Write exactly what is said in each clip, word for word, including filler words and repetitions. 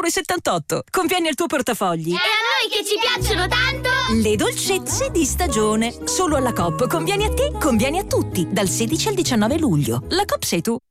e settantotto euro. Conviene al tuo portafogli. E a noi che ci piacciono tanto! Le dolcezze di stagione. Solo alla Coop. Conviene a te, conviene a tutti. Dal sedici al diciannove luglio. La Coop sei tu.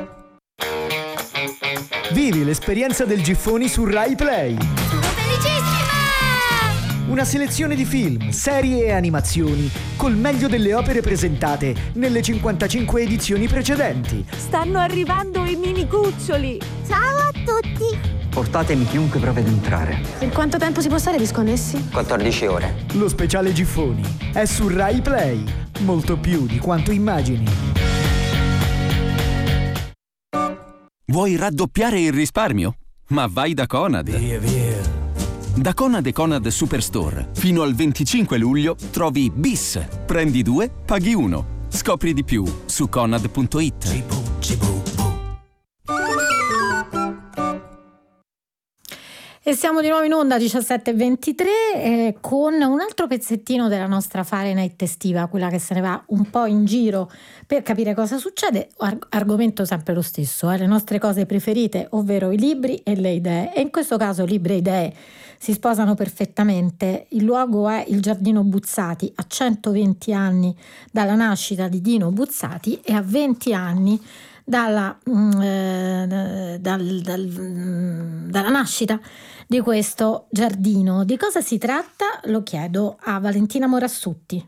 Vivi l'esperienza del Giffoni su Rai Play. Sono felicissima! Una selezione di film, serie e animazioni col meglio delle opere presentate nelle cinquantacinque edizioni precedenti. Stanno arrivando i mini cuccioli. Ciao a tutti! Portatemi chiunque prova ad entrare. Per quanto tempo si può stare disconnessi? quattordici ore. Lo speciale Giffoni è su Rai Play. Molto più di quanto immagini. Vuoi raddoppiare il risparmio? Ma vai da Conad. Via, via. Da Conad e Conad Superstore fino al venticinque luglio trovi Bis. Prendi due, paghi uno. Scopri di più su conad punto it. E siamo di nuovo in onda diciassette e ventitré eh, con un altro pezzettino della nostra Fahrenheit estiva, quella che se ne va un po' in giro per capire cosa succede. Ar- argomento sempre lo stesso, eh, le nostre cose preferite, ovvero i libri e le idee. E in questo caso libri e idee si sposano perfettamente. Il luogo è il Giardino Buzzati, a centoventi anni dalla nascita di Dino Buzzati e a venti anni dalla, mm, eh, dal, dal, mm, dalla nascita di questo giardino. Di cosa si tratta? Lo chiedo a Valentina Morassutti.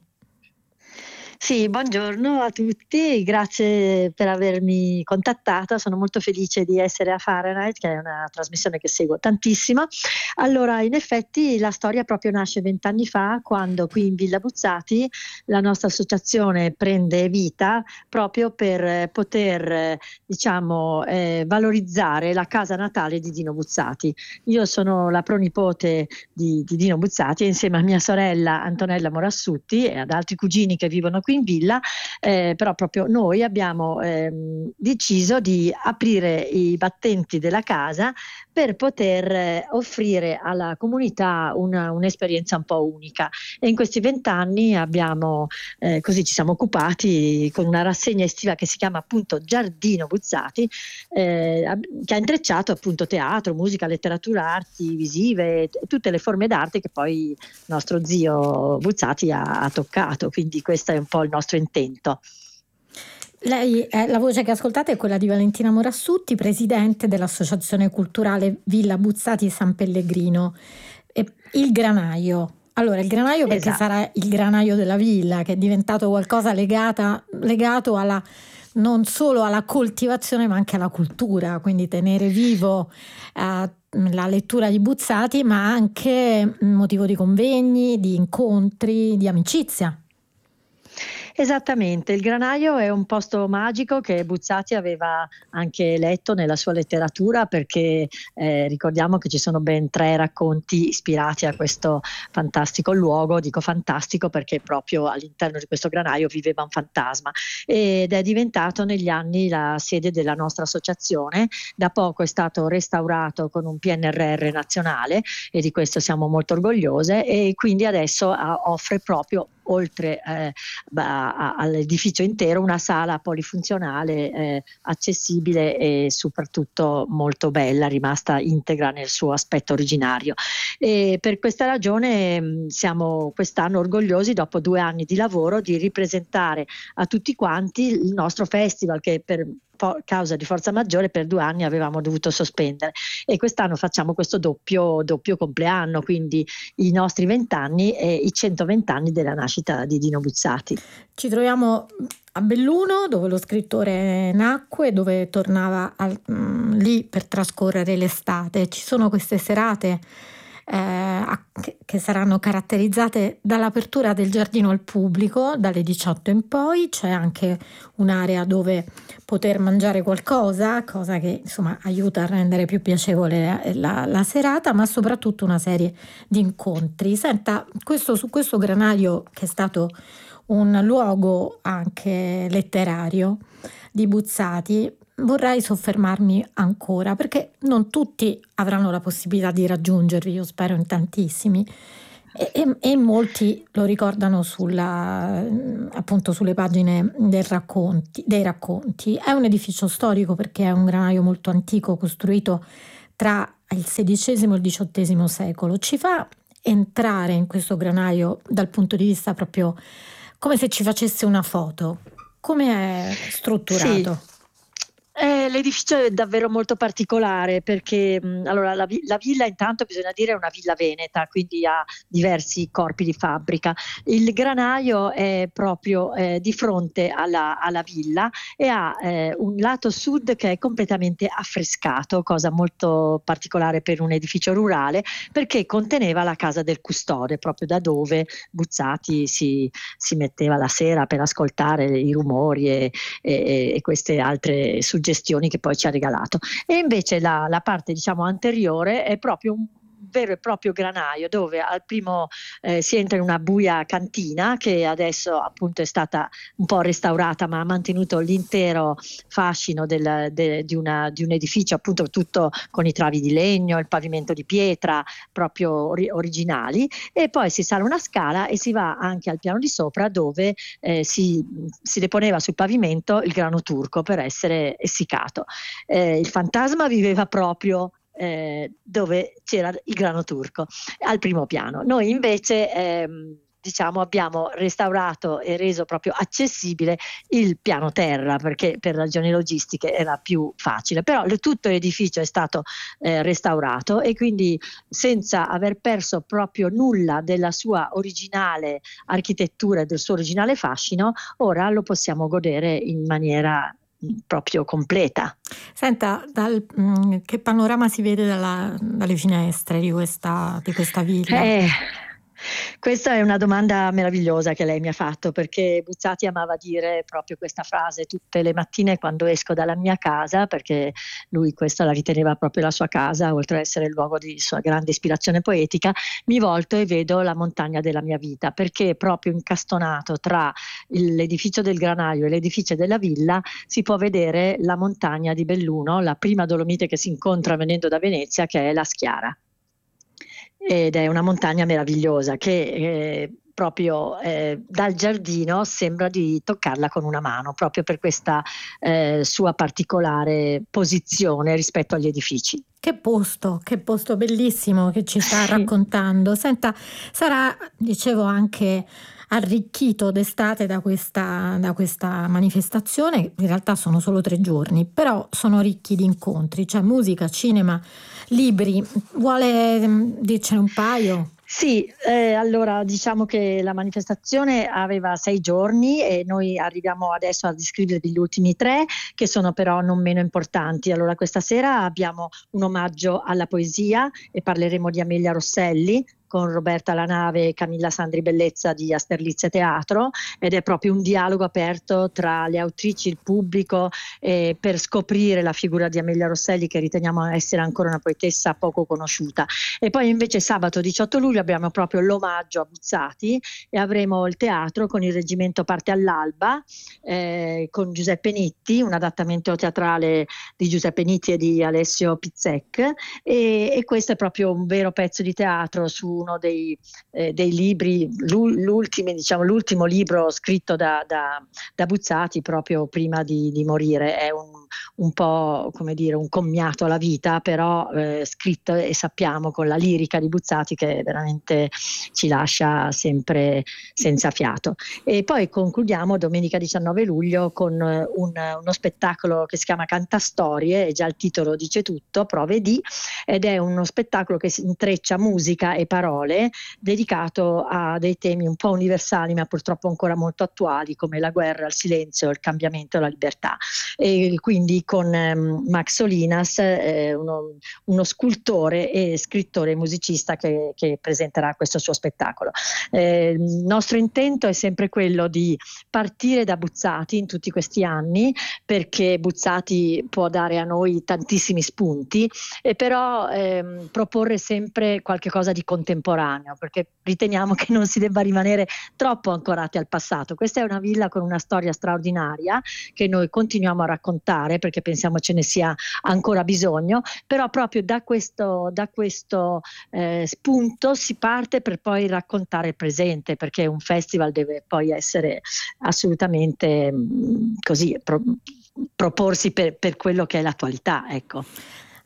Sì, buongiorno a tutti, grazie per avermi contattata, sono molto felice di essere a Fahrenheit, che è una trasmissione che seguo tantissimo. Allora, in effetti la storia proprio nasce vent'anni fa, quando qui in Villa Buzzati la nostra associazione prende vita proprio per poter, diciamo, eh, valorizzare la casa natale di Dino Buzzati. Io sono la pronipote di, di Dino Buzzati e insieme a mia sorella Antonella Morassutti e ad altri cugini che vivono qui in villa, eh, però proprio noi abbiamo ehm, deciso di aprire i battenti della casa per poter eh, offrire alla comunità una, un'esperienza un po' unica. E in questi vent'anni abbiamo eh, così ci siamo occupati con una rassegna estiva che si chiama appunto Giardino Buzzati, eh, che ha intrecciato appunto teatro, musica, letteratura, arti visive, t- tutte le forme d'arte che poi nostro zio Buzzati ha, ha toccato, quindi questo è un po' il nostro intento. Lei è, la voce che ascoltate è quella di Valentina Morassutti, presidente dell'Associazione Culturale Villa Buzzati San Pellegrino. E il granaio. Allora, il granaio perché esatto. Sarà il granaio della villa, che è diventato qualcosa legata, legato alla non solo alla coltivazione ma anche alla cultura, quindi tenere vivo eh, la lettura di Buzzati, ma anche motivo di convegni, di incontri, di amicizia. Esattamente, il granaio è un posto magico che Buzzati aveva anche letto nella sua letteratura, perché eh, ricordiamo che ci sono ben tre racconti ispirati a questo fantastico luogo. Dico fantastico perché proprio all'interno di questo granaio viveva un fantasma ed è diventato negli anni la sede della nostra associazione. Da poco è stato restaurato con un P N R R nazionale e di questo siamo molto orgogliose, e quindi adesso ah, offre proprio, oltre eh, a, all'edificio intero, una sala polifunzionale eh, accessibile e soprattutto molto bella, rimasta integra nel suo aspetto originario. E per questa ragione mh, siamo quest'anno orgogliosi, dopo due anni di lavoro, di ripresentare a tutti quanti il nostro festival, che per causa di forza maggiore per due anni avevamo dovuto sospendere, e quest'anno facciamo questo doppio, doppio compleanno, quindi i nostri vent'anni e i centoventi anni della nascita di Dino Buzzati. Ci troviamo a Belluno, dove lo scrittore nacque, dove tornava al, mh, lì per trascorrere l'estate. Ci sono queste serate Eh, che, che saranno caratterizzate dall'apertura del giardino al pubblico dalle diciotto in poi. C'è anche un'area dove poter mangiare qualcosa, cosa che insomma aiuta a rendere più piacevole la, la serata, ma soprattutto una serie di incontri. Senta, questo, su questo granaio, che è stato un luogo anche letterario di Buzzati, vorrei soffermarmi ancora, perché non tutti avranno la possibilità di raggiungervi, io spero in tantissimi, e, e, e molti lo ricordano sulla, appunto sulle pagine del racconti, dei racconti. È un edificio storico perché è un granaio molto antico, costruito tra al sedicesimo e il diciottesimo secolo. Ci fa entrare in questo granaio dal punto di vista proprio come se ci facesse una foto. Come è strutturato? Sì. Eh, l'edificio è davvero molto particolare perché mh, allora, la, vi- la villa intanto bisogna dire è una villa veneta, quindi ha diversi corpi di fabbrica. Il granaio è proprio eh, di fronte alla, alla villa e ha eh, un lato sud che è completamente affrescato, cosa molto particolare per un edificio rurale, perché conteneva la casa del custode, proprio da dove Buzzati si, si metteva la sera per ascoltare i rumori e, e, e queste altre suggestioni che poi ci ha regalato. E invece la, la parte diciamo anteriore è proprio un vero e proprio granaio dove al primo eh, si entra in una buia cantina che adesso appunto è stata un po' restaurata ma ha mantenuto l'intero fascino del, de, di, una, di un edificio appunto tutto con i travi di legno, il pavimento di pietra proprio ori- originali, e poi si sale una scala e si va anche al piano di sopra dove eh, si, si deponeva sul pavimento il grano turco per essere essiccato. Eh, il fantasma viveva proprio Eh, dove c'era il grano turco al primo piano. Noi invece ehm, diciamo abbiamo restaurato e reso proprio accessibile il piano terra perché per ragioni logistiche era più facile, però le, tutto l'edificio è stato eh, restaurato e quindi senza aver perso proprio nulla della sua originale architettura e del suo originale fascino, ora lo possiamo godere in maniera proprio completa. Senta, dal, mh, che panorama si vede dalla, dalle finestre di questa, di questa villa? Eh, questa è una domanda meravigliosa che lei mi ha fatto perché Buzzati amava dire proprio questa frase tutte le mattine quando esco dalla mia casa, perché lui questa la riteneva proprio la sua casa, oltre ad essere il luogo di sua grande ispirazione poetica. Mi volto e vedo la montagna della mia vita, perché proprio incastonato tra il, l'edificio del granaio e l'edificio della villa si può vedere la montagna di Belluno, la prima Dolomite che si incontra venendo da Venezia, che è la Schiara. Ed è una montagna meravigliosa che eh, proprio eh, dal giardino sembra di toccarla con una mano, proprio per questa eh, sua particolare posizione rispetto agli edifici. Che posto, che posto bellissimo che ci sta Sì. raccontando. Senta, sarà, dicevo, anche arricchito d'estate da questa, da questa manifestazione. In realtà sono solo tre giorni, però sono ricchi di incontri, cioè musica, cinema, libri. Vuole mm, dircene un paio? Sì, eh, allora diciamo che la manifestazione aveva sei giorni e noi arriviamo adesso a descrivervi gli ultimi tre, che sono però non meno importanti. Allora questa sera abbiamo un omaggio alla poesia e parleremo di Amelia Rosselli con Roberta Lanave e Camilla Sandri Bellezza di Asterlizia Teatro, ed è proprio un dialogo aperto tra le autrici e il pubblico eh, per scoprire la figura di Amelia Rosselli, che riteniamo essere ancora una poetessa poco conosciuta. E poi invece sabato diciotto luglio abbiamo proprio l'omaggio a Buzzati e avremo il teatro con il Reggimento parte all'alba eh, con Giuseppe Nitti, un adattamento teatrale di Giuseppe Nitti e di Alessio Pizzec, e, e questo è proprio un vero pezzo di teatro su uno dei, eh, dei libri, l'ultimo, diciamo, l'ultimo libro scritto da, da, da Buzzati proprio prima di, di morire. È un, un po' come dire un commiato alla vita, però eh, scritto, e sappiamo, con la lirica di Buzzati che veramente ci lascia sempre senza fiato. E poi concludiamo domenica diciannove luglio con un, uno spettacolo che si chiama Cantastorie, e già il titolo dice tutto, prove di, ed è uno spettacolo che si intreccia musica e parole, dedicato a dei temi un po' universali ma purtroppo ancora molto attuali, come la guerra, il silenzio, il cambiamento e la libertà. E quindi con um, Max Solinas, eh, uno, uno scultore e scrittore e musicista che, che presenterà questo suo spettacolo. Eh, il nostro intento è sempre quello di partire da Buzzati in tutti questi anni, perché Buzzati può dare a noi tantissimi spunti, e però ehm, proporre sempre qualche cosa di contemporaneo, perché riteniamo che non si debba rimanere troppo ancorati al passato. Questa è una villa con una storia straordinaria che noi continuiamo a raccontare perché pensiamo ce ne sia ancora bisogno, però proprio da questo, da questo eh, spunto si parte per poi raccontare il presente, perché un festival deve poi essere assolutamente mh, così pro, proporsi per, per quello che è l'attualità, ecco.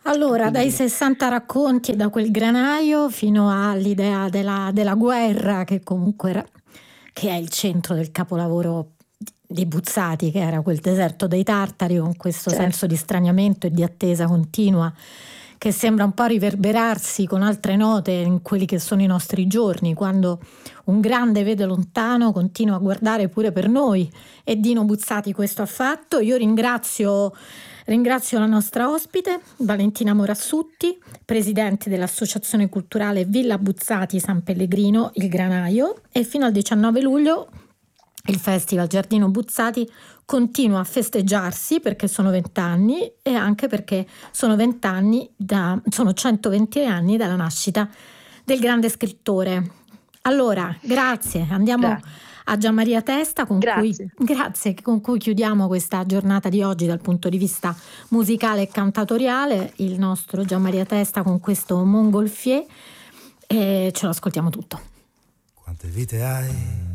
Allora, dai sessanta racconti e da quel granaio fino all'idea della, della guerra, che comunque era, che è il centro del capolavoro di Buzzati, che era quel deserto dei Tartari, con questo certo. senso di straniamento e di attesa continua, che sembra un po' riverberarsi con altre note in quelli che sono i nostri giorni, quando un grande vede lontano, continua a guardare pure per noi, e Dino Buzzati questo ha fatto. Io ringrazio, ringrazio la nostra ospite, Valentina Morassutti, presidente dell'Associazione Culturale Villa Buzzati San Pellegrino, Il Granaio, e fino al diciannove luglio il Festival Giardino Buzzati continua a festeggiarsi, perché sono vent'anni e anche perché sono vent'anni da, sono centoventi anni dalla nascita del grande scrittore. Allora, grazie, andiamo grazie. a Gianmaria Testa, con grazie. cui grazie, con cui chiudiamo questa giornata di oggi dal punto di vista musicale e cantatoriale. Il nostro Gianmaria Testa con questo Montgolfier, e ce lo ascoltiamo tutto. Quante vite hai?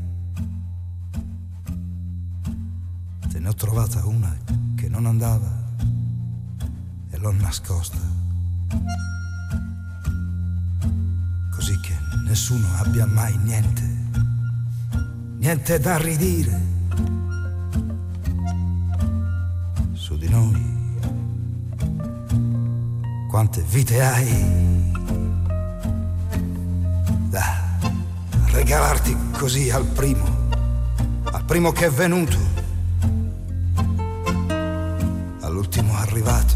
Te ne ho trovata una che non andava e l'ho nascosta, così che nessuno abbia mai niente, niente da ridire su di noi. Quante vite hai da regalarti così al primo, al primo che è venuto, all'ultimo arrivato,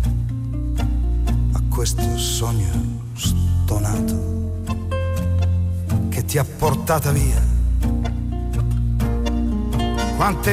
a questo sogno stonato che ti ha portata via. Quante